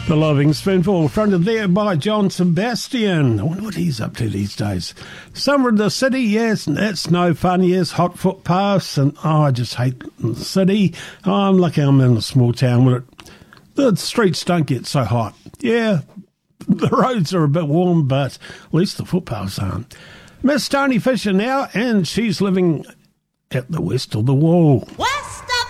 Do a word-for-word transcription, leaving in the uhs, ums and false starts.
The Loving Spoonful, fronted there by John Sebastian. I wonder what he's up to these days. Summer in the city, yes, that's no fun, yes. Hot footpaths, and oh, I just hate the city. Oh, I'm lucky I'm in a small town where it, the streets don't get so hot. Yeah, the roads are a bit warm, but at least the footpaths aren't. Miss Tony Fisher now, and she's living at the west of the wall. West